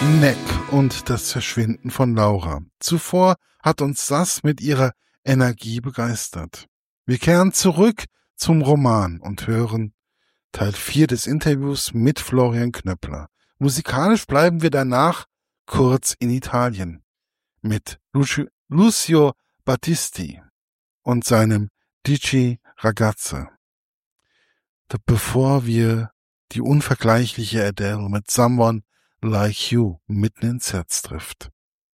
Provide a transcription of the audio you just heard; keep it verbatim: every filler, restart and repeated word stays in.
Neck und das Verschwinden von Laura. Zuvor hat uns das mit ihrer Energie begeistert. Wir kehren zurück zum Roman und hören Teil vier des Interviews mit Florian Knöppler. Musikalisch bleiben wir danach kurz in Italien mit Lucio, Lucio Battisti und seinem Dici Ragazze. Bevor wir die unvergleichliche Adele mit Someone Like You mitten ins Herz trifft.